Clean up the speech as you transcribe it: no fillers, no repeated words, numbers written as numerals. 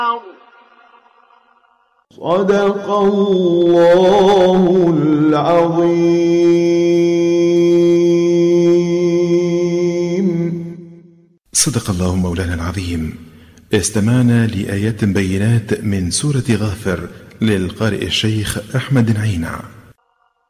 صدق الله العظيم. صدق الله مولانا العظيم. استمعنا لآيات بينات من سورة غافر للقارئ الشيخ أحمد نعينة.